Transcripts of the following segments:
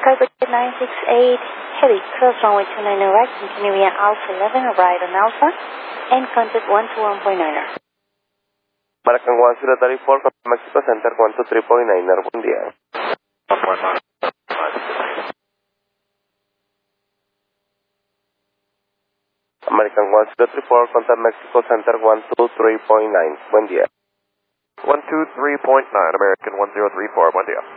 Cargo 968 Heavy, cross runway 29 right, continue via Alpha 11, right on Alpha, and contact 121.9er. American 1034, Mexico Center 123.9er, buen día. American 1034, contact Mexico Center 123.9, buen día. 123.9, American 1034, buen día.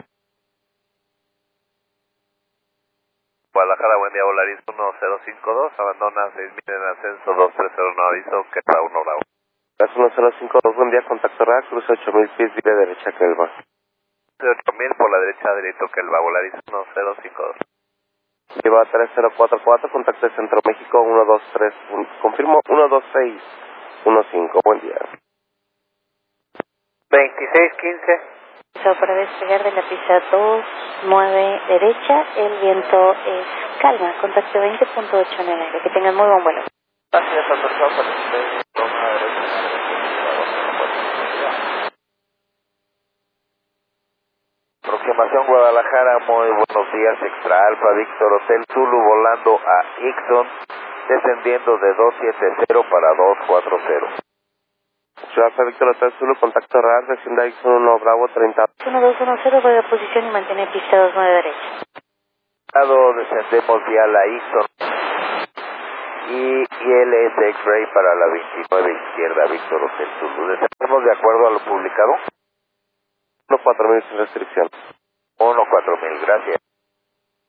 Guadalajara, buen día, Volaris 1052, abandona 6000 en ascenso 230, no aviso, que está 1 Bravo. Gas 1052, buen día, contacto real, cruce 8000 pies, vía derecha, Kelva. 8000 por la derecha, directo, que el va, Volaris 1052. Lleva 3044, contacto de Centro México 123, confirmo 12615, buen día. 2615. Para despegar de la pista 29 derecha, el viento es calma, contacto 20.8 en el aire. Que tengan muy buen vuelo. Gracias, aterrizado para usted. Aproximación Guadalajara, muy buenos días, Extra Alfa, Víctor Hotel Zulu volando a Ixon, descendiendo de 270 para 240. Ciudad Víctor Hotel Zulu, contacto real, descienda Ixon 1 Bravo 30. 1210, vuelve a posición y mantiene pista 29 derecha. Descendemos vía la Ixon y ILS X-Ray para la 29 izquierda, Víctor Hotel Zulu. ¿Descendemos de acuerdo a lo publicado? 14000 sin restricción. 14000, gracias.